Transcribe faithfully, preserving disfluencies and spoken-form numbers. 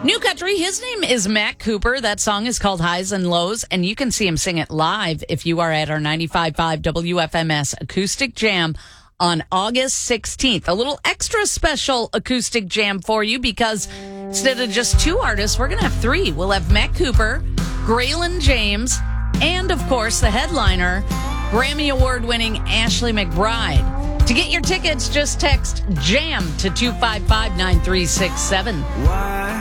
New Country, his name is Matt Cooper. That song is called Highs and Lows, and you can see him sing it live if you are at our ninety-five point five W F M S Acoustic Jam on August sixteenth. A little extra special acoustic jam for you because instead of just two artists, we're going to have three. We'll have Matt Cooper, Graylin James, and, of course, the headliner, Grammy Award-winning Ashley McBryde. To get your tickets, just text JAM to two five five, nine three six seven. Why